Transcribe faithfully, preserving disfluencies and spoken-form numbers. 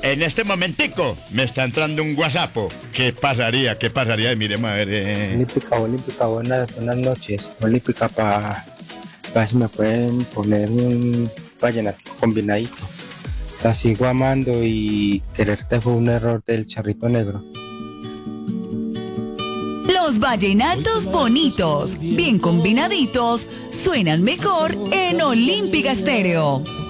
en este momentico me está entrando un WhatsApp. ¿Qué pasaría? ¿Qué pasaría? Mire, madre. Olímpica, Olímpica, buenas, buenas noches. Olímpica, para pa si me pueden poner un vallenato combinadito. La sigo amando y quererte fue un error del Charrito Negro. Los vallenatos bonitos, bien combinaditos, suenan mejor en Olímpica Estéreo.